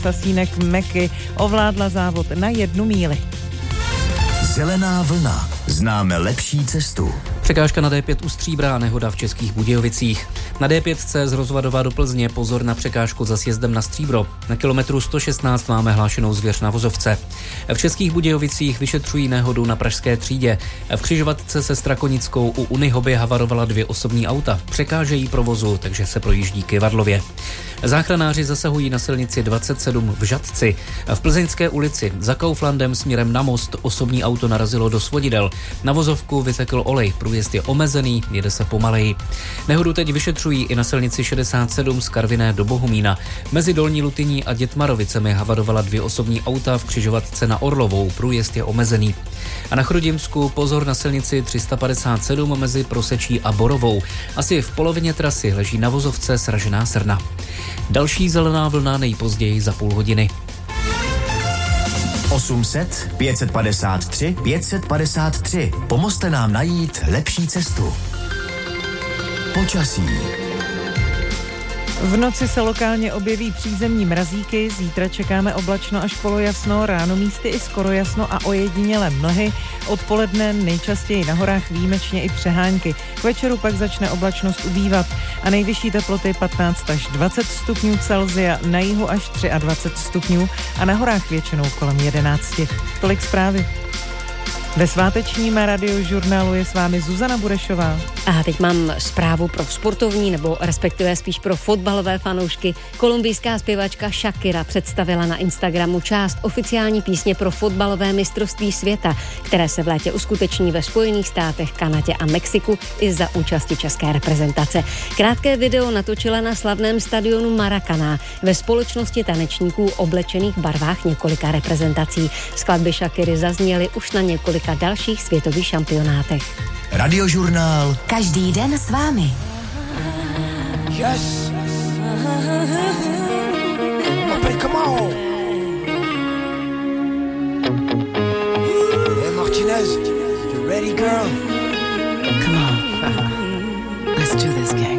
Sasínek Meky ovládla závod na 1 míli. Zelená vlna. Známe lepší cestu. Překážka na D5 u Stříbra, nehoda v Českých Budějovicích. Na D5 z Rozvadova do Plzně pozor na překážku za sjezdem na Stříbro. Na kilometru 116 máme hlášenou zvěř na vozovce. V Českých Budějovicích vyšetřují nehodu na Pražské třídě. V křižovatce se Strakonickou u Unihoby havarovala 2 osobní auta. Překážejí provozu, takže se projíždí Kyvadlově. Záchranáři zasahují na silnici 27 v Žatci. V Plzeňské ulici za Kauflandem směrem na Most osobní auto narazilo do svodidel. Na vozovku vytekl olej, průjezd je omezený, jede se pomaleji. Nehodu teď vyšetřují i na silnici 67 z Karviné do Bohumína. Mezi Dolní Lutyní a Dětmarovicemi havarovala 2 osobní auta v křižovatce na Orlovou, průjezd je omezený. A na Chrudimsku pozor na silnici 357 mezi Prosečí a Borovou. Asi v polovině trasy leží na vozovce sražená srna. Další zelená vlna nejpozději za půl hodiny. 800 553 553. Pomozte nám najít lepší cestu. Počasí. V noci se lokálně objeví přízemní mrazíky, zítra čekáme oblačno až polojasno, ráno místy i skoro jasno a ojedinělé mlhy, odpoledne nejčastěji na horách výjimečně i přehánky. K večeru pak začne oblačnost ubývat a nejvyšší teploty 15 až 20 stupňů Celsia, na jihu až 23 stupňů a na horách většinou kolem 11. Tolik zprávy. Ve svátečním radiožurnálu je s vámi Zuzana Burešová. A teď mám zprávu pro sportovní, nebo respektive spíš pro fotbalové fanoušky. Kolumbijská zpěvačka Shakira představila na Instagramu část oficiální písně pro fotbalové mistrovství světa, které se v létě uskuteční ve Spojených státech, Kanadě a Mexiku i za účasti české reprezentace. Krátké video natočila na slavném stadionu Maracaná ve společnosti tanečníků oblečených v barvách několika reprezentací. Skladby Shakiry zazněly už na několika dalších světových šampionátech. Radiožurnál. Každý den s vámi. Yes. Come on. Hey Martinez, you ready, girl? Come on. Let's do this, gang.